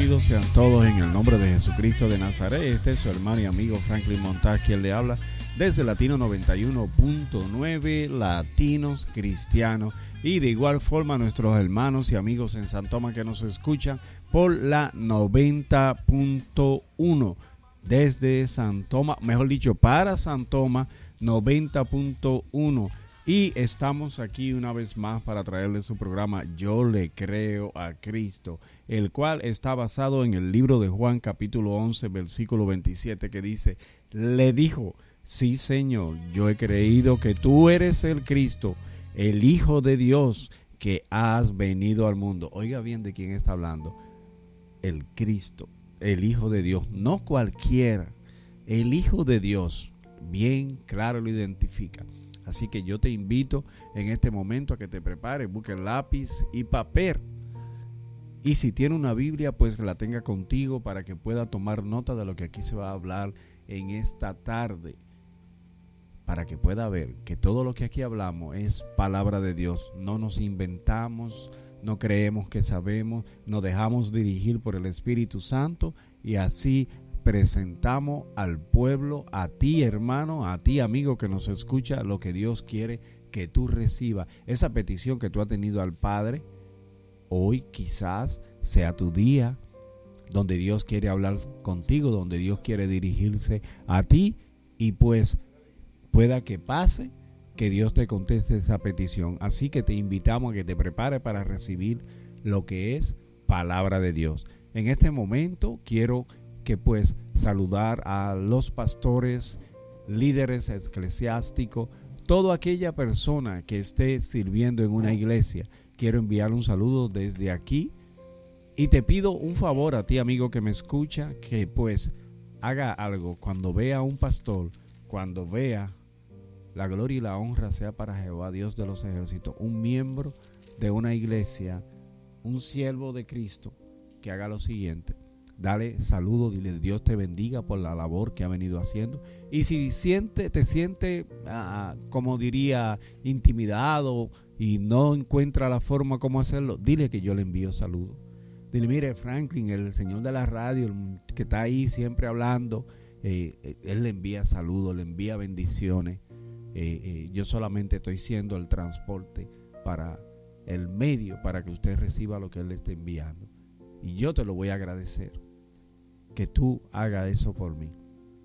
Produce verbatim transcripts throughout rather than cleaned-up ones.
bendecidos sean todos en el nombre de Jesucristo de Nazaret. Este es su hermano y amigo Franklin Montag, quien le habla desde Latino noventa y uno punto nueve, Latinos Cristianos. Y de igual forma nuestros hermanos y amigos en San Tomás que nos escuchan por la noventa punto uno. Desde San Tomás, mejor dicho, para San Tomás, noventa punto uno. Y estamos aquí una vez más para traerles su programa Yo le creo a Cristo, el cual está basado en el libro de Juan capítulo once versículo veintisiete, que dice: le dijo, sí Señor, yo he creído que tú eres el Cristo, el Hijo de Dios, que has venido al mundo. Oiga bien de quién está hablando. El Cristo, el Hijo de Dios, no cualquiera, el Hijo de Dios. Bien claro lo identifica. Así que yo te invito en este momento a que te prepares, busque lápiz y papel. Y si tiene una Biblia, pues que la tenga contigo para que pueda tomar nota de lo que aquí se va a hablar en esta tarde. Para que pueda ver que todo lo que aquí hablamos es palabra de Dios. No nos inventamos, no creemos que sabemos, nos dejamos dirigir por el Espíritu Santo y así presentamos al pueblo, a ti hermano, a ti amigo que nos escucha, lo que Dios quiere que tú recibas. Esa petición que tú has tenido al Padre, hoy quizás sea tu día donde Dios quiere hablar contigo, donde Dios quiere dirigirse a ti, y pues pueda que pase que Dios te conteste esa petición. Así que te invitamos a que te prepares para recibir lo que es palabra de Dios. En este momento quiero que pues saludar a los pastores, líderes eclesiásticos, toda aquella persona que esté sirviendo en una iglesia. Quiero enviar un saludo desde aquí y te pido un favor a ti, amigo que me escucha, que pues haga algo cuando vea a un pastor, cuando vea la gloria y la honra sea para Jehová, Dios de los ejércitos, un miembro de una iglesia, un siervo de Cristo, que haga lo siguiente: dale saludo, dile Dios te bendiga por la labor que ha venido haciendo. Y si siente, te siente, uh, como diría, intimidado y no encuentra la forma como hacerlo, dile que yo le envío saludo. Dile: mire, Franklin, el señor de la radio, el que está ahí siempre hablando, eh, él le envía saludos, le envía bendiciones. Eh, eh, yo solamente estoy siendo el transporte para el medio para que usted reciba lo que él le está enviando. Y yo te lo voy a agradecer, que tú hagas eso por mí.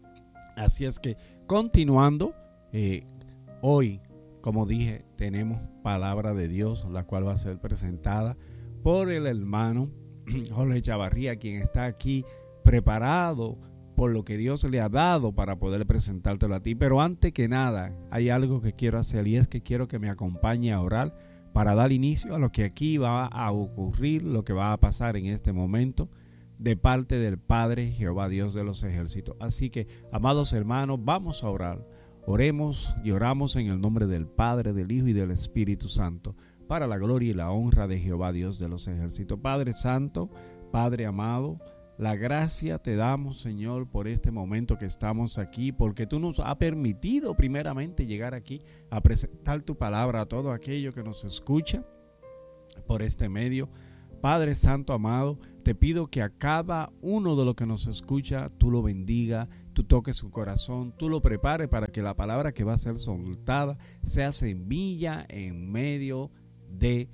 Así es que, continuando, eh, hoy, como dije, tenemos palabra de Dios, la cual va a ser presentada por el hermano Jorge Chavarría, quien está aquí preparado por lo que Dios le ha dado para poder presentártelo a ti. Pero antes que nada, hay algo que quiero hacer, y es que quiero que me acompañe a orar para dar inicio a lo que aquí va a ocurrir, lo que va a pasar en este momento, de parte del Padre Jehová Dios de los ejércitos. Así que, amados hermanos, vamos a orar. Oremos y oramos en el nombre del Padre, del Hijo y del Espíritu Santo, para la gloria y la honra de Jehová Dios de los ejércitos. Padre Santo, Padre amado, la gracia te damos, Señor, por este momento que estamos aquí, porque tú nos has permitido primeramente llegar aquí a presentar tu palabra a todo aquello que nos escucha por este medio. Padre Santo amado, te pido que a cada uno de los que nos escucha, tú lo bendiga, tú toques su corazón, tú lo prepares para que la palabra que va a ser soltada sea semilla en medio de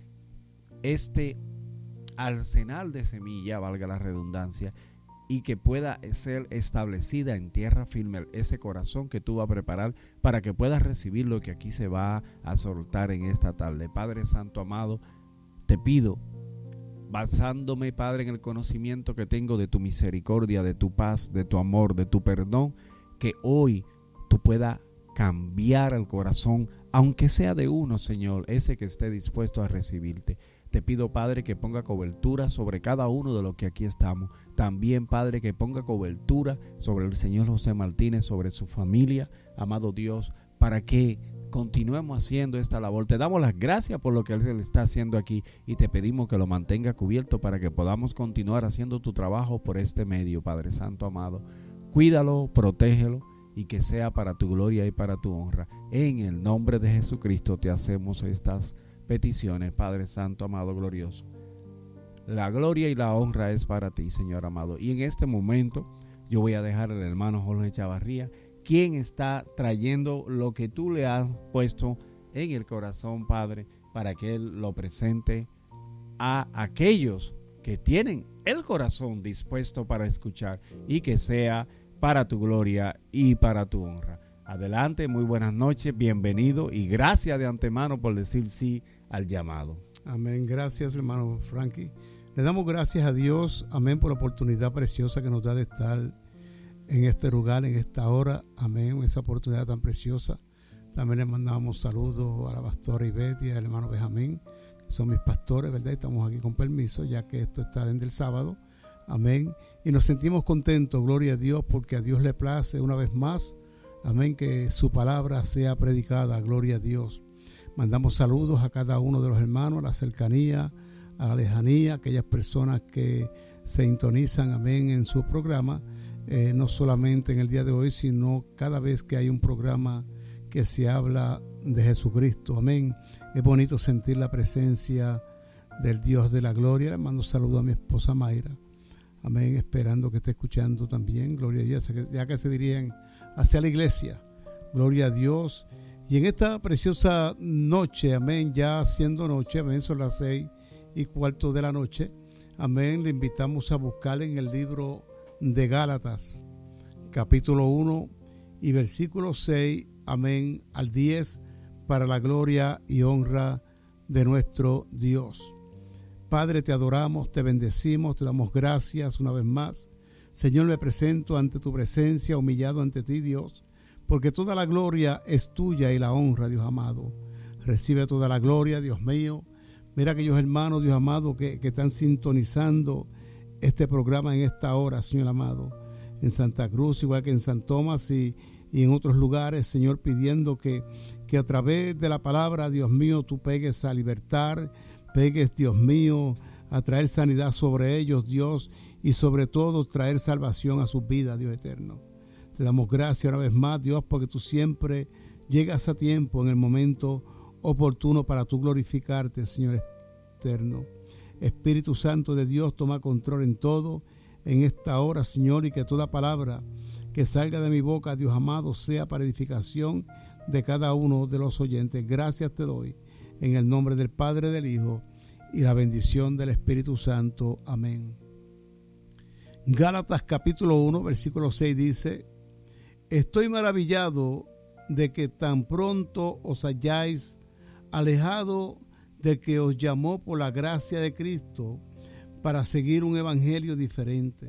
este arsenal de semilla, valga la redundancia, y que pueda ser establecida en tierra firme ese corazón que tú vas a preparar para que puedas recibir lo que aquí se va a soltar en esta tarde. Padre Santo amado, te pido, basándome, Padre, en el conocimiento que tengo de tu misericordia, de tu paz, de tu amor, de tu perdón, que hoy tú puedas cambiar el corazón, aunque sea de uno, Señor, ese que esté dispuesto a recibirte. Te pido, Padre, que ponga cobertura sobre cada uno de los que aquí estamos. También, Padre, que ponga cobertura sobre el Señor José Martínez, sobre su familia, amado Dios, para que continuemos haciendo esta labor. Te damos las gracias por lo que Él está haciendo aquí y te pedimos que lo mantenga cubierto para que podamos continuar haciendo tu trabajo por este medio, Padre Santo amado. Cuídalo, protégelo y que sea para tu gloria y para tu honra. En el nombre de Jesucristo te hacemos estas peticiones, Padre Santo, amado, glorioso. La gloria y la honra es para ti, Señor amado. Y en este momento yo voy a dejar al hermano Jorge Chavarría, quien está trayendo lo que tú le has puesto en el corazón, Padre, para que Él lo presente a aquellos que tienen el corazón dispuesto para escuchar y que sea para tu gloria y para tu honra. Adelante, muy buenas noches, bienvenido y gracias de antemano por decir sí al llamado. Amén, gracias hermano Frankie. Le damos gracias a Dios, amén, por la oportunidad preciosa que nos da de estar en este lugar, en esta hora, amén, esa oportunidad tan preciosa. También les mandamos saludos a la pastora Ivette y al hermano Benjamín, que son mis pastores, ¿verdad? Estamos aquí con permiso, ya que esto está desde el sábado, amén. Y nos sentimos contentos, gloria a Dios, porque a Dios le place una vez más, amén, que su palabra sea predicada, gloria a Dios. Mandamos saludos a cada uno de los hermanos, a la cercanía, a la lejanía, aquellas personas que se sintonizan, amén, en su programa, eh, no solamente en el día de hoy, sino cada vez que hay un programa que se habla de Jesucristo, amén. Es bonito sentir la presencia del Dios de la gloria. Le mando saludos a mi esposa Mayra, amén, esperando que esté escuchando también, gloria a Dios, ya que se dirigen hacia la iglesia, gloria a Dios. Y en esta preciosa noche, amén, ya siendo noche, amén, son las seis y cuarto de la noche, amén, le invitamos a buscar en el libro de Gálatas, capítulo uno y versículo seis, amén, al diez, para la gloria y honra de nuestro Dios. Padre, te adoramos, te bendecimos, te damos gracias una vez más. Señor, me presento ante tu presencia, humillado ante ti, Dios, porque toda la gloria es tuya y la honra, Dios amado. Recibe toda la gloria, Dios mío. Mira aquellos hermanos, Dios amado, que, que están sintonizando este programa en esta hora, Señor amado, en Santa Cruz, igual que en San Tomás y, y en otros lugares, Señor, pidiendo que, que a través de la palabra, Dios mío, tú pegues a libertar, pegues, Dios mío, a traer sanidad sobre ellos, Dios, y sobre todo traer salvación a sus vidas, Dios eterno. Te damos gracias una vez más, Dios, porque tú siempre llegas a tiempo en el momento oportuno para tú glorificarte, Señor eterno. Espíritu Santo de Dios, toma control en todo en esta hora, Señor, y que toda palabra que salga de mi boca, Dios amado, sea para edificación de cada uno de los oyentes. Gracias te doy en el nombre del Padre, del Hijo y la bendición del Espíritu Santo. Amén. Gálatas capítulo uno, versículo seis dice: estoy maravillado de que tan pronto os hayáis alejado del que os llamó por la gracia de Cristo para seguir un evangelio diferente.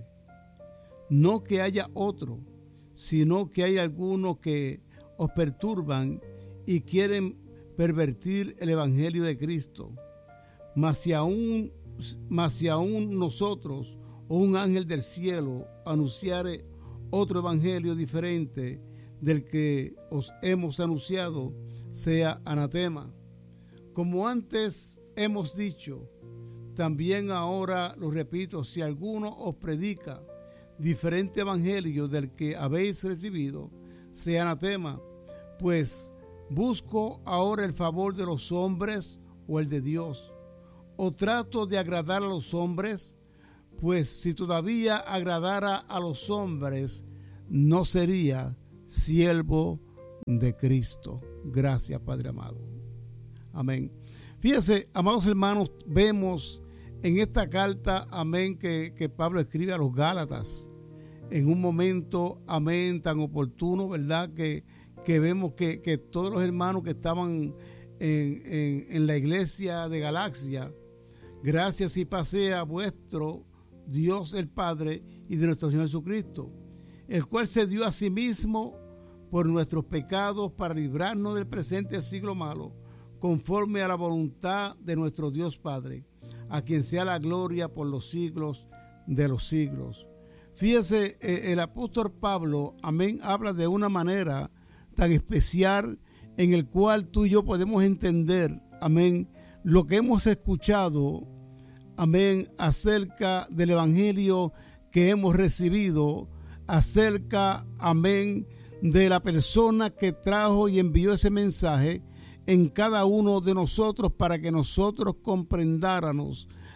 No que haya otro, sino que hay algunos que os perturban y quieren pervertir el evangelio de Cristo. Mas si aún, mas si aún nosotros o un ángel del cielo anunciare otro evangelio diferente del que os hemos anunciado, sea anatema. Como antes hemos dicho, también ahora lo repito, si alguno os predica diferente evangelio del que habéis recibido, sea anatema. Pues busco ahora el favor de los hombres o el de Dios, o trato de agradar a los hombres, pues si todavía agradara a los hombres, no sería siervo de Cristo. Gracias, Padre amado. Amén. Fíjense, amados hermanos, vemos en esta carta, amén, que, que Pablo escribe a los Gálatas, en un momento, amén, tan oportuno, ¿verdad? Que, que vemos que, que todos los hermanos que estaban en, en, en la iglesia de Galacia, gracias y paz sea a vuestro Dios el Padre y de nuestro Señor Jesucristo, el cual se dio a sí mismo por nuestros pecados para librarnos del presente siglo malo, conforme a la voluntad de nuestro Dios Padre, a quien sea la gloria por los siglos de los siglos. Fíjese, eh, el apóstol Pablo, amén, habla de una manera tan especial en el cual tú y yo podemos entender, amén, lo que hemos escuchado, amén, acerca del evangelio que hemos recibido, acerca, amén, de la persona que trajo y envió ese mensaje en cada uno de nosotros para que nosotros comprendáramos,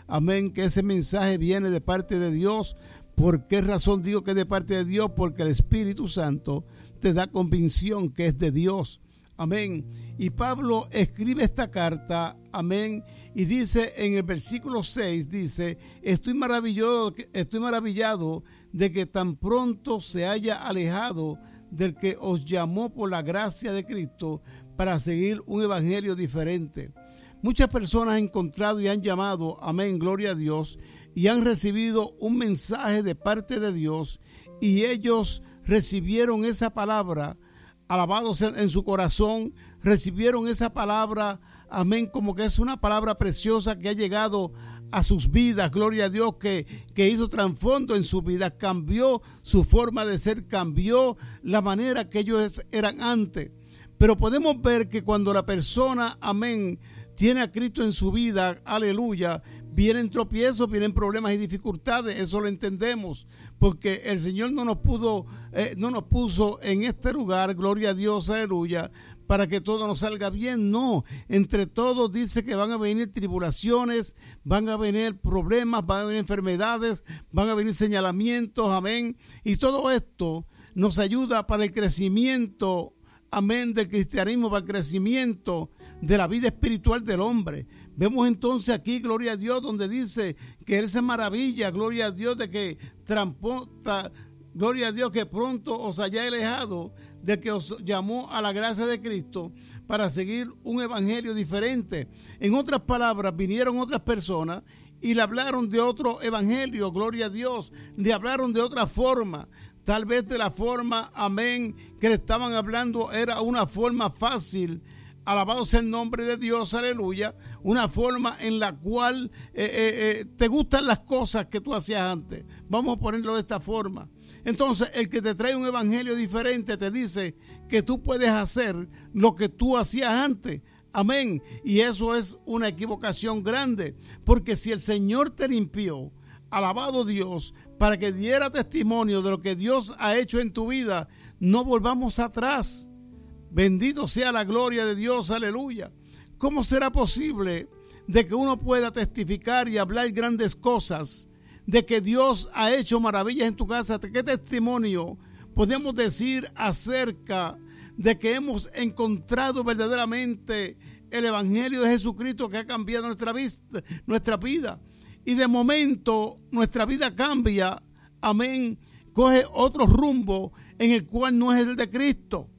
amén, que ese mensaje viene de parte de Dios. ¿Por qué razón digo que es de parte de Dios? Porque el Espíritu Santo te da convicción que es de Dios. Amén. Y Pablo escribe esta carta, amén, y dice en el versículo seis, dice, estoy maravillado, estoy maravillado de que tan pronto se haya alejado del que os llamó por la gracia de Cristo para seguir un evangelio diferente. Muchas personas han encontrado y han llamado, amén, gloria a Dios, y han recibido un mensaje de parte de Dios, y ellos recibieron esa palabra, alabados en su corazón, recibieron esa palabra, amén, como que es una palabra preciosa que ha llegado a sus vidas, gloria a Dios, que, que hizo trasfondo en su vida, cambió su forma de ser, cambió la manera que ellos eran antes. Pero podemos ver que cuando la persona, amén, tiene a Cristo en su vida, aleluya, vienen tropiezos, vienen problemas y dificultades, eso lo entendemos, porque el Señor no nos pudo, eh, no nos puso en este lugar, gloria a Dios, aleluya, para que todo nos salga bien. No, entre todos dice que van a venir tribulaciones, van a venir problemas, van a venir enfermedades, van a venir señalamientos, amén, y todo esto nos ayuda para el crecimiento, amén, del cristianismo, para el crecimiento de la vida espiritual del hombre. Vemos entonces aquí, gloria a Dios, donde dice que Él se maravilla, gloria a Dios, de que transporta, gloria a Dios, que pronto os hayáis alejado del que os llamó a la gracia de Cristo para seguir un evangelio diferente. En otras palabras, vinieron otras personas y le hablaron de otro evangelio, gloria a Dios, le hablaron de otra forma. Tal vez de la forma, amén, que le estaban hablando era una forma fácil, alabado sea el nombre de Dios, aleluya, una forma en la cual eh, eh, eh, te gustan las cosas que tú hacías antes. Vamos a ponerlo de esta forma. Entonces, el que te trae un evangelio diferente te dice que tú puedes hacer lo que tú hacías antes. Amén. Y eso es una equivocación grande, porque si el Señor te limpió, alabado Dios, para que diera testimonio de lo que Dios ha hecho en tu vida, no volvamos atrás. Bendito sea la gloria de Dios, aleluya. ¿Cómo será posible de que uno pueda testificar y hablar grandes cosas, de que Dios ha hecho maravillas en tu casa? ¿Qué testimonio podemos decir acerca de que hemos encontrado verdaderamente el evangelio de Jesucristo que ha cambiado nuestra vida, nuestra vida? Y de momento nuestra vida cambia, amén, coge otro rumbo en el cual no es el de Cristo.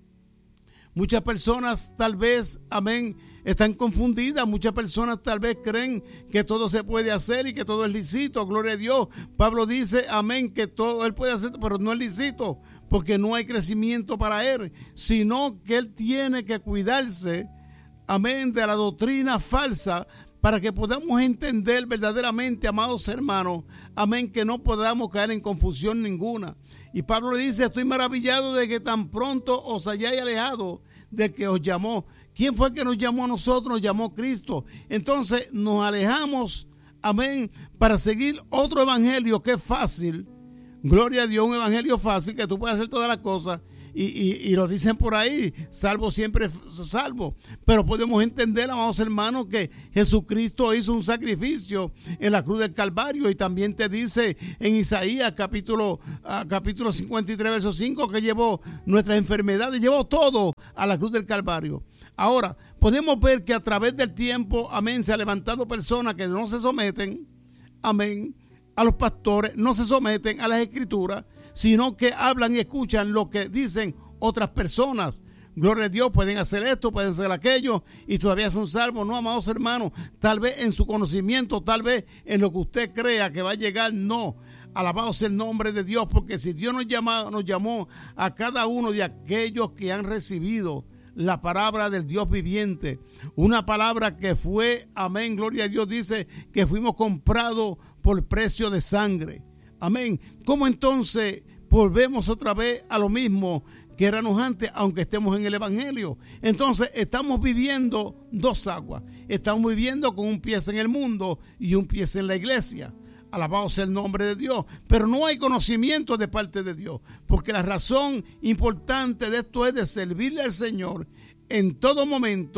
Muchas personas tal vez, amén, están confundidas. Muchas personas tal vez creen que todo se puede hacer y que todo es lícito. Gloria a Dios. Pablo dice, amén, que todo él puede hacer, pero no es lícito, porque no hay crecimiento para él, sino que él tiene que cuidarse, amén, de la doctrina falsa, para que podamos entender verdaderamente, amados hermanos, amén, que no podamos caer en confusión ninguna. Y Pablo le dice, estoy maravillado de que tan pronto os hayáis alejado del que os llamó. ¿Quién fue el que nos llamó a nosotros? Nos llamó Cristo. Entonces nos alejamos, amén, para seguir otro evangelio que es fácil. Gloria a Dios, un evangelio fácil que tú puedes hacer todas las cosas. Y, y, y lo dicen por ahí, salvo siempre salvo. Pero podemos entender, amados hermanos, que Jesucristo hizo un sacrificio en la cruz del Calvario. Y también te dice en Isaías capítulo, uh, capítulo cincuenta y tres, verso cinco, que llevó nuestras enfermedades, llevó todo a la cruz del Calvario. Ahora, podemos ver que a través del tiempo, amén, se han levantado personas que no se someten, amén, a los pastores, no se someten a las escrituras, sino que hablan y escuchan lo que dicen otras personas. Gloria a Dios, pueden hacer esto, pueden hacer aquello, y todavía son salvos. No, amados hermanos, tal vez en su conocimiento, tal vez en lo que usted crea que va a llegar, no. Alabado sea el nombre de Dios, porque si Dios nos llamó, nos llamó a cada uno de aquellos que han recibido la palabra del Dios viviente, una palabra que fue, amén, gloria a Dios, dice que fuimos comprados por precio de sangre. Amén. ¿Cómo entonces volvemos otra vez a lo mismo que éramos antes, aunque estemos en el evangelio? Entonces estamos viviendo dos aguas. Estamos viviendo con un pie en el mundo y un pie en la iglesia. Alabado sea el nombre de Dios. Pero no hay conocimiento de parte de Dios, porque la razón importante de esto es de servirle al Señor en todo momento,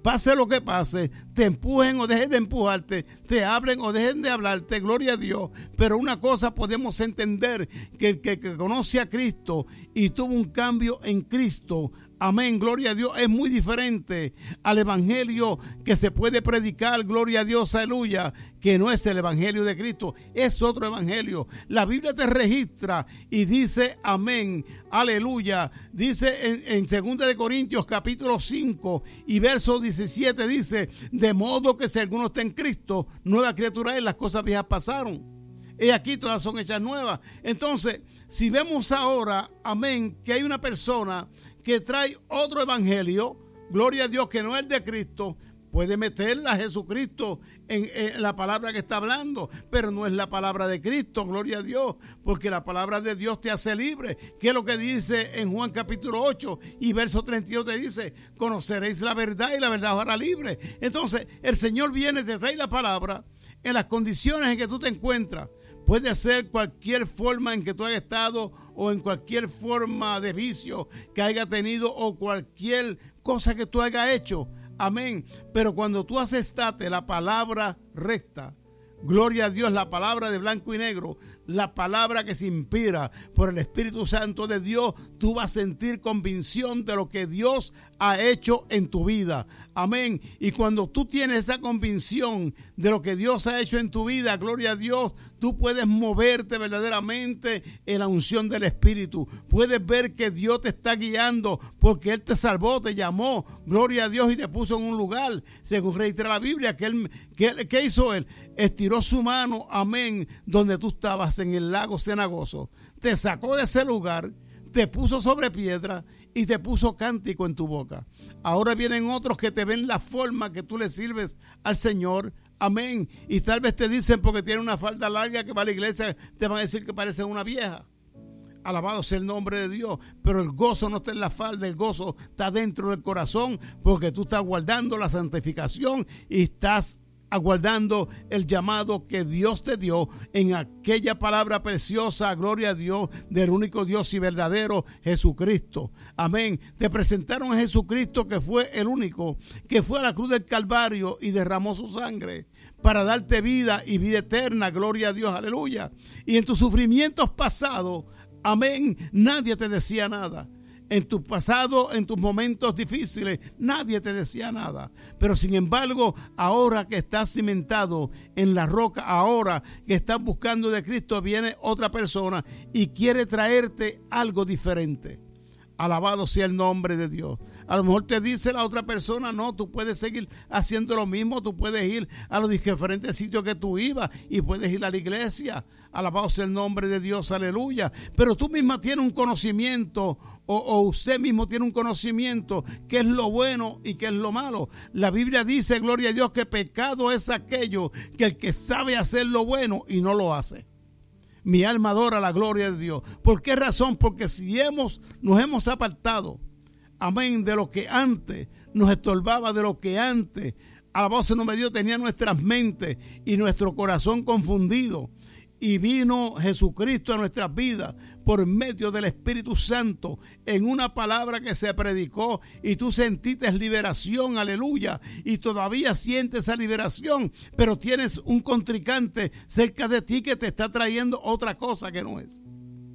pase lo que pase, te empujen o dejen de empujarte, te hablen o dejen de hablarte, gloria a Dios. Pero una cosa podemos entender, que el que, que conoce a Cristo y tuvo un cambio en Cristo, amén, gloria a Dios, es muy diferente al evangelio que se puede predicar, gloria a Dios, aleluya, que no es el evangelio de Cristo, es otro evangelio. La Biblia te registra y dice, amén, aleluya, dice en, en segunda de Corintios capítulo cinco y verso diecisiete, dice, de modo que si alguno está en Cristo, nueva criatura es, las cosas viejas pasaron, y aquí todas son hechas nuevas. Entonces, si vemos ahora, amén, que hay una persona que trae otro evangelio, gloria a Dios, que no es el de Cristo, puede meterla a Jesucristo en, en la palabra que está hablando, pero no es la palabra de Cristo, gloria a Dios, porque la palabra de Dios te hace libre, que es lo que dice en Juan capítulo ocho y verso treinta y dos, te dice, conoceréis la verdad y la verdad os hará libre. Entonces, el Señor viene, te trae la palabra en las condiciones en que tú te encuentras. Puede ser cualquier forma en que tú hayas estado o en cualquier forma de vicio que haya tenido o cualquier cosa que tú hayas hecho. Amén. Pero cuando tú aceptaste la palabra recta, gloria a Dios, la palabra de blanco y negro, la palabra que se inspira por el Espíritu Santo de Dios, tú vas a sentir convicción de lo que Dios ha hecho en tu vida. Amén. Y cuando tú tienes esa convicción de lo que Dios ha hecho en tu vida, gloria a Dios, tú puedes moverte verdaderamente en la unción del Espíritu. Puedes ver que Dios te está guiando porque Él te salvó, te llamó, gloria a Dios, y te puso en un lugar. Según reitera la Biblia, que él, que él, ¿qué hizo Él? Estiró su mano, amén, donde tú estabas en el lago cenagoso. Te sacó de ese lugar, te puso sobre piedra y te puso cántico en tu boca. Ahora vienen otros que te ven la forma que tú le sirves al Señor. Amén. Y tal vez te dicen, porque tiene una falda larga que va a la iglesia, te van a decir que parece una vieja. Alabado sea el nombre de Dios. Pero el gozo no está en la falda, el gozo está dentro del corazón, porque tú estás guardando la santificación y estás aguardando el llamado que Dios te dio en aquella palabra preciosa, gloria a Dios, del único Dios y verdadero Jesucristo. Amén. Te presentaron a Jesucristo, que fue el único que fue a la cruz del Calvario y derramó su sangre para darte vida y vida eterna, gloria a Dios, aleluya. Y en tus sufrimientos pasados, amén, nadie te decía nada. En tu pasado, en tus momentos difíciles, nadie te decía nada. Pero sin embargo, ahora que estás cimentado en la roca, ahora que estás buscando de Cristo, viene otra persona y quiere traerte algo diferente. Alabado sea el nombre de Dios. A lo mejor te dice la otra persona, no, tú puedes seguir haciendo lo mismo, tú puedes ir a los diferentes sitios que tú ibas y puedes ir a la iglesia. Alabado sea el nombre de Dios, aleluya. Pero tú misma tienes un conocimiento, o, o usted mismo tiene un conocimiento, qué es lo bueno y qué es lo malo. La Biblia dice, gloria a Dios, que pecado es aquello que el que sabe hacer lo bueno y no lo hace. Mi alma adora la gloria de Dios. ¿Por qué razón? Porque si hemos, nos hemos apartado, amén, de lo que antes nos estorbaba, de lo que antes, alabado sea el nombre de Dios, tenía nuestras mentes y nuestro corazón confundido. Y vino Jesucristo a nuestras vidas por medio del Espíritu Santo en una palabra que se predicó y tú sentiste liberación, aleluya, y todavía sientes esa liberación, pero tienes un contrincante cerca de ti que te está trayendo otra cosa que no es.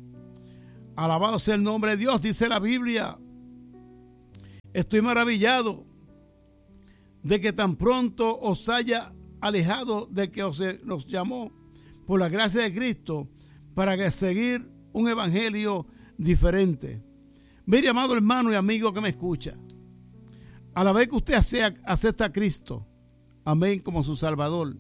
Alabado sea el nombre de Dios. Dice la Biblia, estoy maravillado de que tan pronto os haya alejado del que os, nos llamó por la gracia de Cristo, para que seguir un evangelio diferente. Mire, amado hermano y amigo que me escucha, a la vez que usted acepta a Cristo, amén, como su Salvador,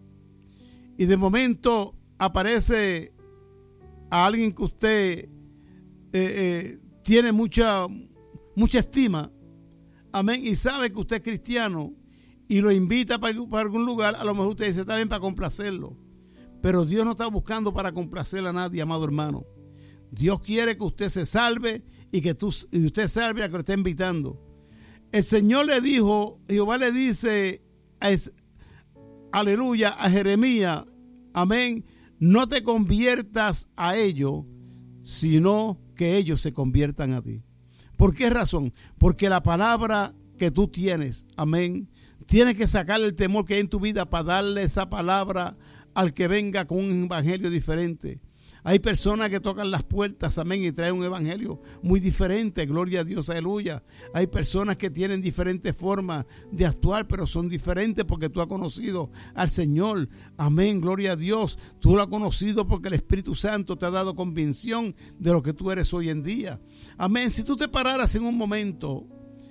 y de momento aparece a alguien que usted eh, eh, tiene mucha, mucha estima, amén, y sabe que usted es cristiano, y lo invita para, para algún lugar, a lo mejor usted dice, está bien, para complacerlo. Pero Dios no está buscando para complacer a nadie, amado hermano. Dios quiere que usted se salve y que tú, y usted salve a que lo esté invitando. El Señor le dijo, Jehová le dice, a, aleluya, a Jeremías, amén, no te conviertas a ellos, sino que ellos se conviertan a ti. ¿Por qué razón? Porque la palabra que tú tienes. Amén. Tienes que sacarle el temor que hay en tu vida para darle esa palabra al que venga con un evangelio diferente. Hay personas que tocan las puertas, amén, y traen un evangelio muy diferente, gloria a Dios, aleluya. Hay personas que tienen diferentes formas de actuar, pero son diferentes porque tú has conocido al Señor, amén, gloria a Dios. Tú lo has conocido porque el Espíritu Santo te ha dado convicción de lo que tú eres hoy en día, amén. Si tú te pararas en un momento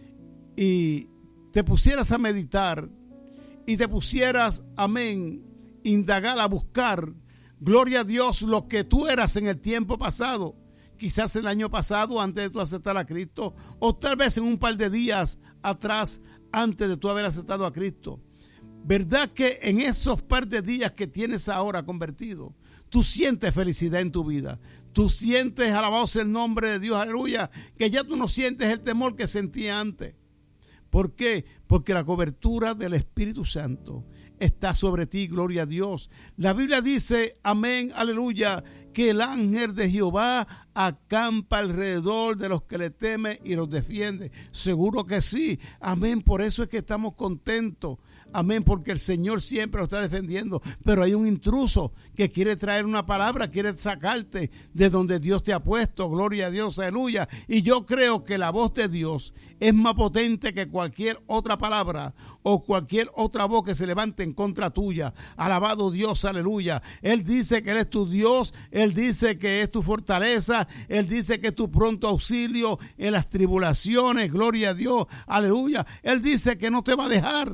y te pusieras a meditar y te pusieras, amén, indagar, a buscar, gloria a Dios, lo que tú eras en el tiempo pasado, quizás el año pasado antes de tú aceptar a Cristo, o tal vez en un par de días atrás antes de tú haber aceptado a Cristo. ¿Verdad que en esos par de días que tienes ahora convertido, tú sientes felicidad en tu vida? Tú sientes, alabado sea el nombre de Dios, aleluya, que ya tú no sientes el temor que sentías antes. ¿Por qué? Porque la cobertura del Espíritu Santo está sobre ti, gloria a Dios. La Biblia dice, amén, aleluya, que el ángel de Jehová acampa alrededor de los que le temen y los defiende. Seguro que sí, amén, por eso es que estamos contentos. Amén, porque el Señor siempre lo está defendiendo. Pero hay un intruso que quiere traer una palabra, quiere sacarte de donde Dios te ha puesto. Gloria a Dios, aleluya. Y yo creo que la voz de Dios es más potente que cualquier otra palabra o cualquier otra voz que se levante en contra tuya. Alabado Dios, aleluya. Él dice que Él es tu Dios. Él dice que es tu fortaleza. Él dice que es tu pronto auxilio en las tribulaciones. Gloria a Dios, aleluya. Él dice que no te va a dejar.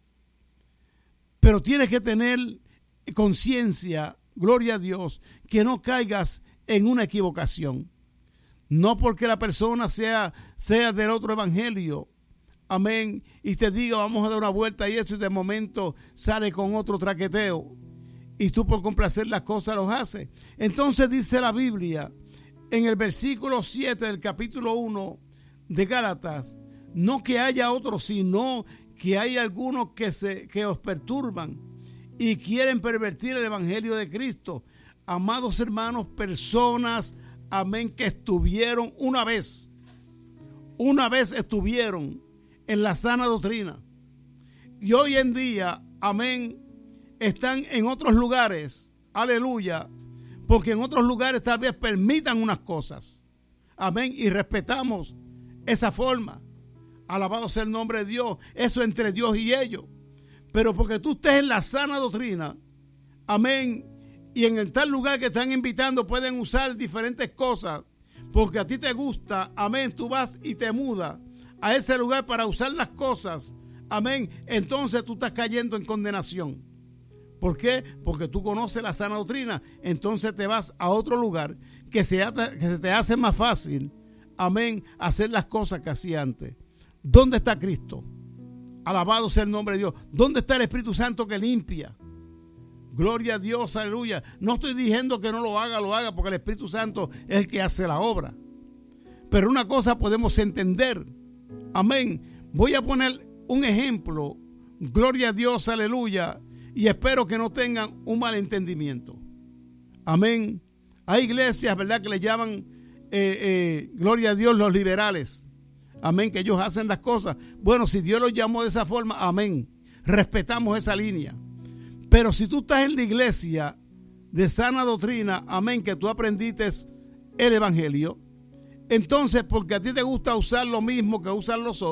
Pero tienes que tener conciencia, gloria a Dios, que no caigas en una equivocación. No porque la persona sea, sea del otro evangelio, amén, y te diga vamos a dar una vuelta y eso, y de momento sale con otro traqueteo. Y tú por complacer las cosas los haces. Entonces dice la Biblia, en el versículo siete del capítulo uno de Gálatas, no que haya otro, sino que hay algunos que, se, que os perturban y quieren pervertir el evangelio de Cristo. Amados hermanos, personas, amén, que estuvieron una vez, una vez estuvieron en la sana doctrina. Y hoy en día, amén, están en otros lugares, aleluya, porque en otros lugares tal vez permitan unas cosas, amén, y respetamos esa forma. Alabado sea el nombre de Dios. Eso entre Dios y ellos. Pero porque tú estés en la sana doctrina, amén, y en el tal lugar que están invitando pueden usar diferentes cosas, porque a ti te gusta, amén, tú vas y te mudas a ese lugar para usar las cosas, amén, entonces tú estás cayendo en condenación. ¿Por qué? Porque tú conoces la sana doctrina, entonces te vas a otro lugar que se, que se te hace más fácil, amén, hacer las cosas que hacía antes. ¿Dónde está Cristo? Alabado sea el nombre de Dios. ¿Dónde está el Espíritu Santo que limpia? Gloria a Dios, aleluya. No estoy diciendo que no lo haga, lo haga, porque el Espíritu Santo es el que hace la obra. Pero una cosa podemos entender. Amén. Voy a poner un ejemplo. Gloria a Dios, aleluya. Y espero que no tengan un mal entendimiento. Amén. Hay iglesias, ¿verdad?, que le llaman, eh, eh, gloria a Dios, los liberales. Amén, que ellos hacen las cosas. Bueno, si Dios los llamó de esa forma, amén. Respetamos esa línea. Pero si tú estás en la iglesia de sana doctrina, amén, que tú aprendiste el evangelio, entonces porque a ti te gusta usar lo mismo que usan los otros,